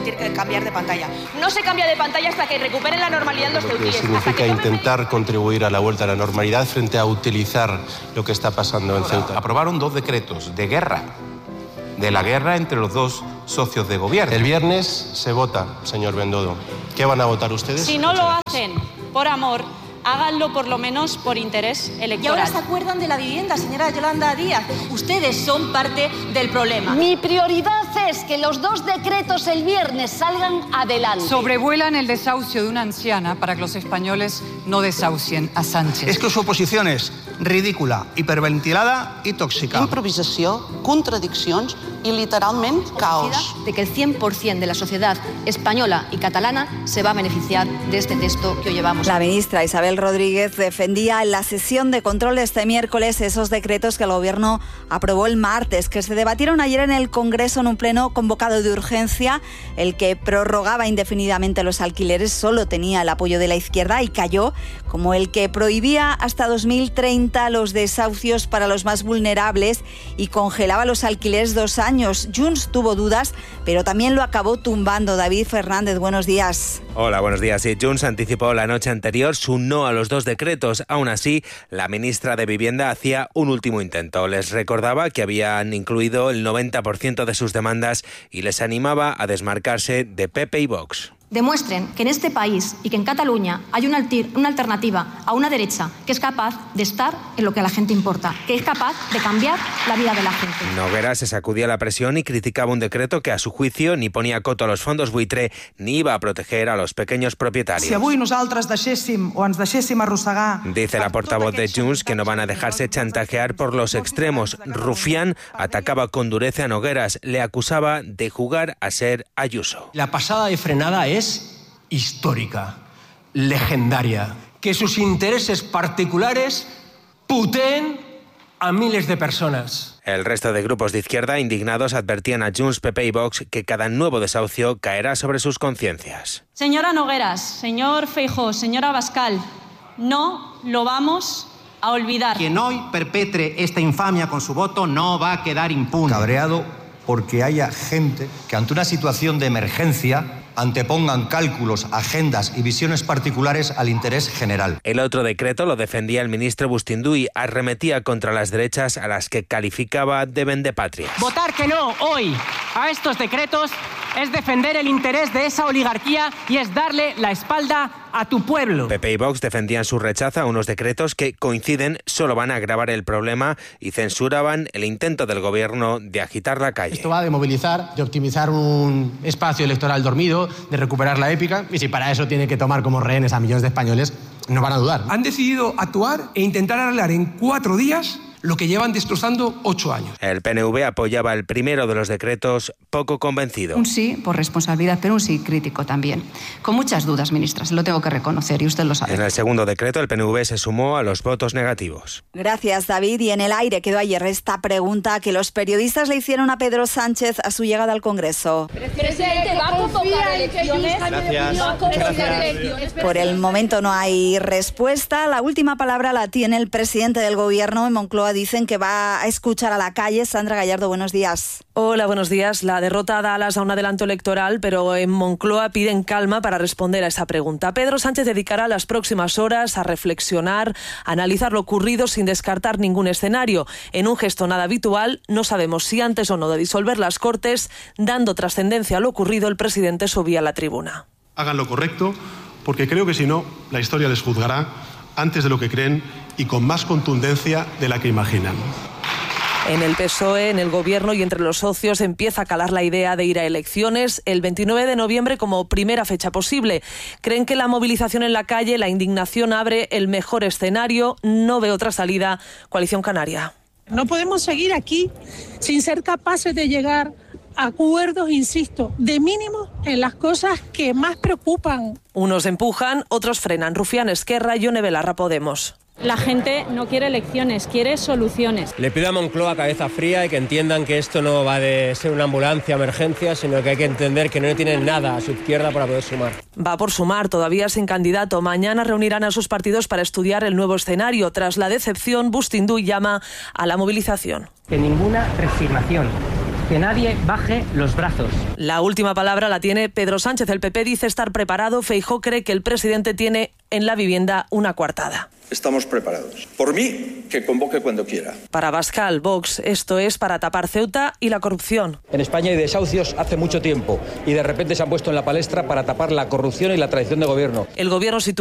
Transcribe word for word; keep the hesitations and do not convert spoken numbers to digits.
cambiar de pantalla. No se cambia de pantalla hasta que recuperen la normalidad los ceutíes. Significa intentar contribuir a la vuelta a la normalidad frente a utilizar lo que está pasando en Ceuta. Aprobaron dos decretos de guerra, de la guerra entre los dos socios de gobierno. El viernes se vota, señor Bendodo. ¿Qué van a votar ustedes? Si no lo hacen por amor, háganlo por lo menos por interés electoral. Y ahora se acuerdan de la vivienda, señora Yolanda Díaz. Ustedes son parte del problema. Mi prioridad es que los dos decretos el viernes salgan adelante. Sobrevuelan el desahucio de una anciana para que los españoles no desahucien a Sánchez. Es que su oposición es ridícula, hiperventilada y tóxica. Improvisació, contradiccions y literalmente caos. De que el cien por ciento de la sociedad española y catalana se va a beneficiar de este texto que hoy llevamos. La ministra Isabel Rodríguez defendía en la sesión de control de este miércoles esos decretos que el Gobierno aprobó el martes, que se debatieron ayer en el Congreso en un pleno convocado de urgencia. El que prorrogaba indefinidamente los alquileres solo tenía el apoyo de la izquierda y cayó, como el que prohibía hasta dos mil treinta los desahucios para los más vulnerables y congelaba los alquileres dos años. Junts tuvo dudas, pero también lo acabó tumbando. David Fernández, buenos días. Hola, buenos días. Sí, Junts anticipó la noche anterior su no a los dos decretos. Aún así, la ministra de Vivienda hacía un último intento. Les recordaba que habían incluido el noventa por ciento de sus demandas y les animaba a desmarcarse de P P y Vox. Demuestren que en este país y que en Cataluña hay una, altir, una alternativa a una derecha que es capaz de estar en lo que a la gente importa, que es capaz de cambiar la vida de la gente. Nogueras se sacudía la presión y criticaba un decreto que a su juicio ni ponía coto a los fondos buitre ni iba a proteger a los pequeños propietarios. Si avui nosaltres deixéssim o ens deixéssim arrossegar... Dice la portavoz de Junts que no van a dejarse chantajear por los extremos. Rufián atacaba con dureza a Nogueras, le acusaba de jugar a ser Ayuso. La pasada de frenada es es histórica, legendaria. Que sus intereses particulares puteen a miles de personas. El resto de grupos de izquierda indignados advertían a Junts, P P y Vox que cada nuevo desahucio caerá sobre sus conciencias. Señora Nogueras, señor Feijóo, señora Abascal, no lo vamos a olvidar. Quien hoy perpetre esta infamia con su voto no va a quedar impune. Cabreado porque haya gente que ante una situación de emergencia antepongan cálculos, agendas y visiones particulares al interés general. El otro decreto lo defendía el ministro Bustindu y arremetía contra las derechas a las que calificaba de vendepatrias. Votar que no hoy a estos decretos es defender el interés de esa oligarquía y es darle la espalda a tu pueblo. P P y Vox defendían su rechazo a unos decretos que coinciden solo van a agravar el problema y censuraban el intento del gobierno de agitar la calle. Esto va de movilizar, de optimizar un espacio electoral dormido, de recuperar la épica, y si para eso tiene que tomar como rehenes a millones de españoles, no van a dudar. Han decidido actuar e intentar arreglar en cuatro días lo que llevan destrozando ocho años. El P N V apoyaba el primero de los decretos, poco convencido. Un sí por responsabilidad, pero un sí crítico también. Con muchas dudas, ministra, se lo tengo que reconocer y usted lo sabe. En el segundo decreto, el P N V se sumó a los votos negativos. Gracias, David. Y en el aire quedó ayer esta pregunta que los periodistas le hicieron a Pedro Sánchez a su llegada al Congreso. Presidente, ¿va a convocar elecciones? Gracias. ¿Va a convocar elecciones? Por el momento no hay respuesta. La última palabra la tiene el presidente del Gobierno. En Moncloa dicen que va a escuchar a la calle. Sandra Gallardo, buenos días. Hola, buenos días. La derrota da alas a un adelanto electoral, pero en Moncloa piden calma para responder a esa pregunta. Pedro Sánchez dedicará las próximas horas a reflexionar, a analizar lo ocurrido sin descartar ningún escenario. En un gesto nada habitual, no sabemos si antes o no de disolver las Cortes, dando trascendencia a lo ocurrido, el presidente subía a la tribuna. Hagan lo correcto, porque creo que si no, la historia les juzgará antes de lo que creen y con más contundencia de la que imaginan. En el P S O E, en el Gobierno y entre los socios empieza a calar la idea de ir a elecciones el veintinueve de noviembre como primera fecha posible. Creen que la movilización en la calle, la indignación abre el mejor escenario. No ve otra salida. Coalición Canaria. No podemos seguir aquí sin ser capaces de llegar a acuerdos, insisto, de mínimo en las cosas que más preocupan. Unos empujan, otros frenan. Rufián, Esquerra, Yone Belarra, Podemos. La gente no quiere elecciones, quiere soluciones. Le pido a Moncloa cabeza fría y que entiendan que esto no va de ser una ambulancia emergencia, sino que hay que entender que no tienen nada a su izquierda para poder sumar. Va por sumar, todavía sin candidato. Mañana reunirán a sus partidos para estudiar el nuevo escenario. Tras la decepción, Bustindu llama a la movilización. Que ninguna resignación, que nadie baje los brazos. La última palabra la tiene Pedro Sánchez. El P P dice estar preparado. Feijóo cree que el presidente tiene en la vivienda una coartada. Estamos preparados. Por mí, que convoque cuando quiera. Para Abascal, Vox, esto es para tapar Ceuta y la corrupción. En España hay desahucios hace mucho tiempo y de repente se han puesto en la palestra para tapar la corrupción y la traición de gobierno. El gobierno sitúa